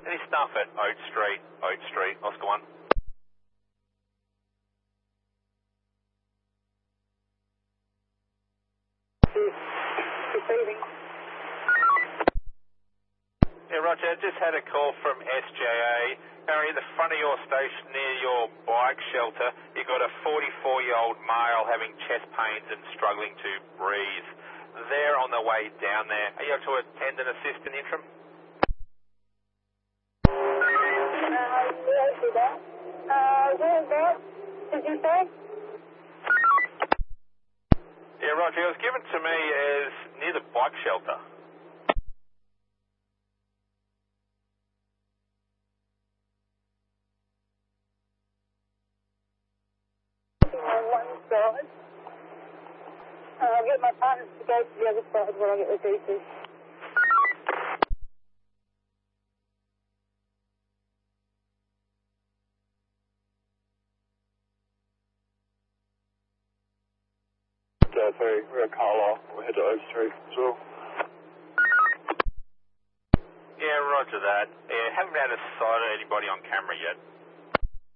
Any stuff at Oat Street, Oscar 1. Receiving. Yeah, Roger, just had a call from SJA. Apparently at the front of your station near your bike shelter, you got a 44-year-old male having chest pains and struggling to breathe. They're on their way down there. Are you able to attend and assist in the interim? Yes, do that. Where is that? Did you say? Yeah, Roger, it was given to me as near the bike shelter. On one side. I'll get my partners to go to the other side where I get the DC. Sorry, we're at Carlisle. We'll head to Oak Street as well. Yeah, Roger that. Yeah, haven't had a sight of anybody on camera yet.